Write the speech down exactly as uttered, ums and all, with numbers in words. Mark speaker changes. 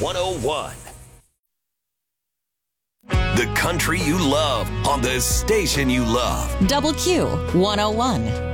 Speaker 1: one oh one. The country you love on the station you love.
Speaker 2: Double Q one oh one.